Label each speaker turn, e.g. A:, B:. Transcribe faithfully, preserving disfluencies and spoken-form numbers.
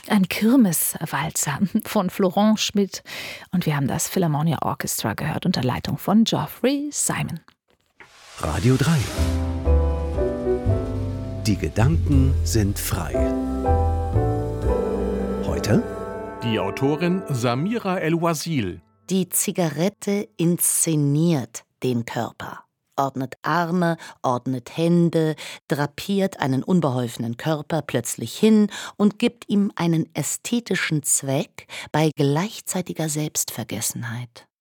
A: Ein Kirmeswalzer von Florent Schmidt. Und wir haben das Philharmonia Orchestra gehört unter Leitung von Geoffrey Simon.
B: Radio drei. Die Gedanken sind frei. Heute
C: die Autorin Samira El-Wasil.
D: Die Zigarette inszeniert den Körper. Ordnet Arme, ordnet Hände, drapiert einen unbeholfenen Körper plötzlich hin und gibt ihm einen ästhetischen Zweck bei gleichzeitiger Selbstvergessenheit.